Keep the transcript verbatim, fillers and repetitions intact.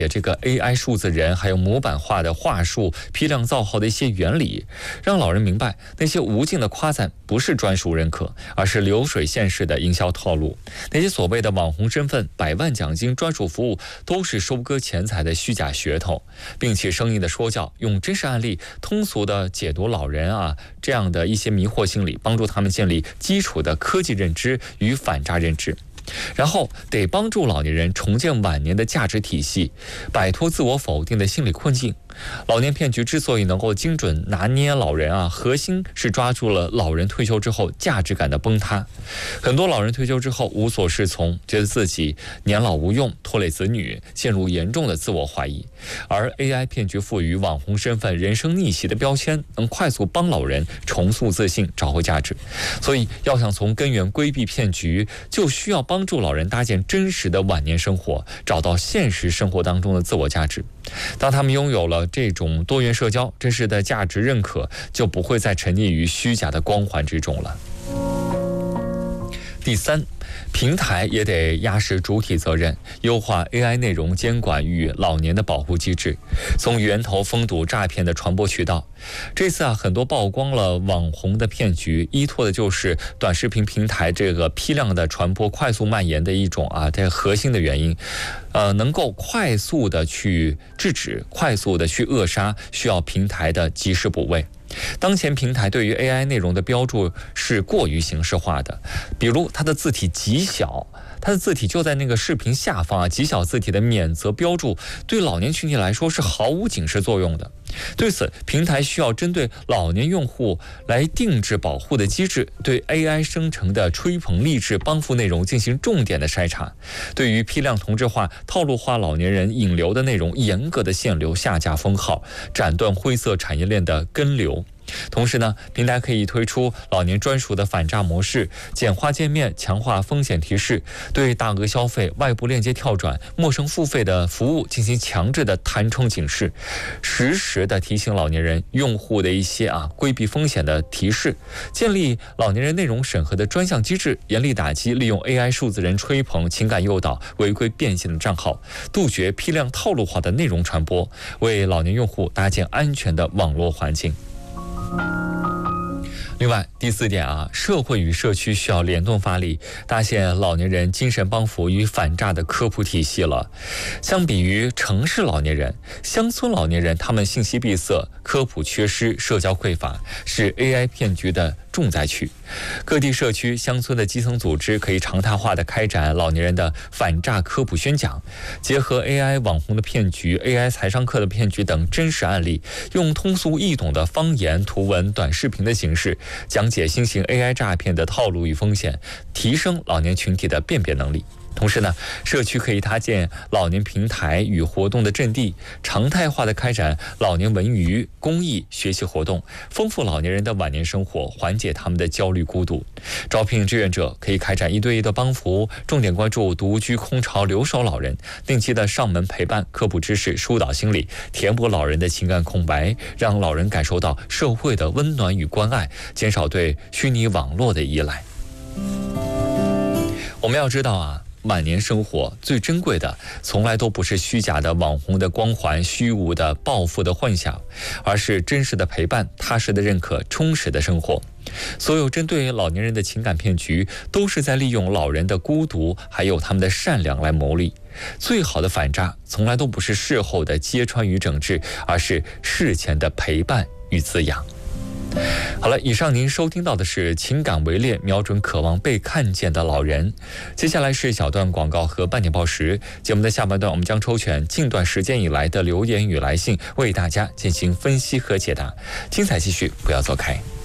这个 A I 数字人还有模板化的话术、批量造号的一些原理，让老人明白那些无尽的夸赞不是专属认可，而是流水线式的营销套路。那些所谓的网红身份、百万奖金、专属服务，都是收割钱财的虚假噱头，并且生硬的说教，用真实案例通俗的解读老人啊这样的一些迷惑心理，帮助他们建立基础的科技认知与反诈认知。然后得帮助老年人重建晚年的价值体系，摆脱自我否定的心理困境。老年骗局之所以能够精准拿捏老人啊，核心是抓住了老人退休之后价值感的崩塌。很多老人退休之后无所适从，觉得自己年老无用，拖累子女，陷入严重的自我怀疑。而 A I 骗局赋予网红身份、人生逆袭的标签，能快速帮老人重塑自信，找回价值。所以要想从根源规避骗局，就需要帮助老人搭建真实的晚年生活，找到现实生活当中的自我价值。当他们拥有了这种多元社交、真实的价值认可，就不会再沉溺于虚假的光环之中了。第三，平台也得压实主体责任，优化 A I 内容监管与老年的保护机制，从源头封堵诈骗的传播渠道。这次啊，很多曝光了网红的骗局，依托的就是短视频平台这个批量的传播、快速蔓延的一种啊，这核心的原因，呃，能够快速的去制止、快速的去扼杀，需要平台的及时补位。当前平台对于 A I 内容的标注是过于形式化的，比如它的字体极小，它的字体就在那个视频下方啊，极小字体的免责标注对老年群体来说是毫无警示作用的。对此，平台需要针对老年用户来定制保护的机制，对 A I 生成的吹捧励志帮扶内容进行重点的筛查，对于批量同质化、套路化老年人引流的内容严格的限流、下架封号，斩断灰色产业链的根流。同时呢，平台可以推出老年专属的反诈模式，简化界面，强化风险提示，对大额消费、外部链接跳转、陌生付费的服务进行强制的弹窗警示，实时的提醒老年人用户的一些啊规避风险的提示，建立老年人内容审核的专项机制，严厉打击利用 A I 数字人吹捧、情感诱导、违规变现的账号，杜绝批量套路化的内容传播，为老年用户搭建安全的网络环境。另外，第四点啊，社会与社区需要联动发力，搭建老年人精神帮扶与反诈的科普体系了。相比于城市老年人，乡村老年人他们信息闭塞、科普缺失、社交匮乏，是 A I 骗局的重灾区。各地社区、乡村的基层组织可以常态化的开展老年人的反诈科普宣讲，结合 A I 网红的骗局、A I 财商课的骗局等真实案例，用通俗易懂的方言、图文、短视频的形式讲解新型 A I 诈骗的套路与风险，提升老年群体的辨别能力。同时呢，社区可以搭建老年平台与活动的阵地，常态化的开展老年文娱、公益、学习活动，丰富老年人的晚年生活，缓解他们的焦虑孤独。招聘志愿者可以开展一对一的帮扶，重点关注独居、空巢、留守老人，定期的上门陪伴、科普知识、疏导心理，填补老人的情感空白，让老人感受到社会的温暖与关爱，减少对虚拟网络的依赖。我们要知道啊，晚年生活最珍贵的从来都不是虚假的网红的光环、虚无的暴富的幻想，而是真实的陪伴、踏实的认可、充实的生活。所有针对老年人的情感骗局，都是在利用老人的孤独还有他们的善良来牟利。最好的反诈从来都不是事后的揭穿与整治，而是事前的陪伴与滋养。好了，以上您收听到的是情感围猎，瞄准渴望被看见的老人。接下来是小段广告和半点报时。节目的下半段，我们将抽选近段时间以来的留言与来信，为大家进行分析和解答。精彩继续，不要走开。